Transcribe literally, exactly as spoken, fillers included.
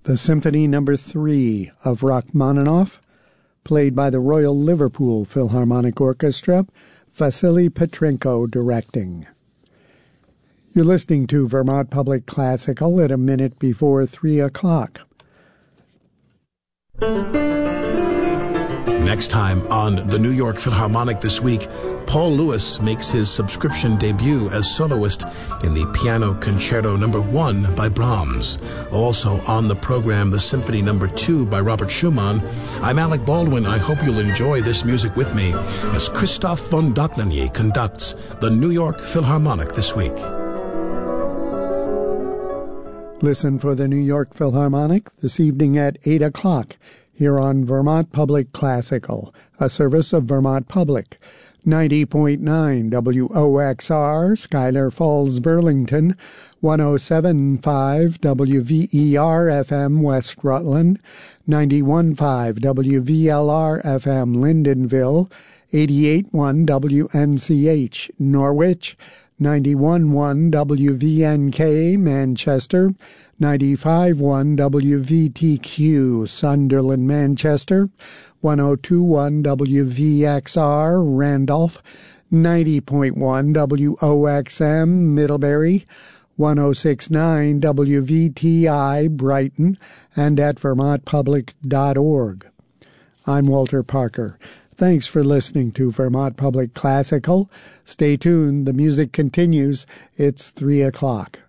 the Symphony Number Three of Rachmaninoff, played by the Royal Liverpool Philharmonic Orchestra, Vasily Petrenko directing. You're listening to Vermont Public Classical at a minute before three o'clock. Next time on the New York Philharmonic This Week, Paul Lewis makes his subscription debut as soloist in the Piano Concerto Number One by Brahms. Also on the program, the Symphony Number Two by Robert Schumann. I'm Alec Baldwin. I hope you'll enjoy this music with me as Christoph von Dohnanyi conducts the New York Philharmonic This Week. Listen for the New York Philharmonic this evening at eight o'clock here on Vermont Public Classical, a service of Vermont Public. ninety point nine W O X R, Schuyler Falls, Burlington, one oh seven point five W V E R F M, West Rutland, ninety-one point five W V L R F M, Lyndonville, eighty-eight point one W N C H, Norwich, ninety-one point one W V N K, Manchester, ninety-five point one W V T Q, Sunderland, Manchester, one oh two point one W V X R, Randolph, ninety point one W O X M, Middlebury, one oh six point nine W V T I, Brighton, and at vermont public dot org. I'm Walter Parker. Thanks for listening to Vermont Public Classical. Stay tuned. The music continues. It's three o'clock.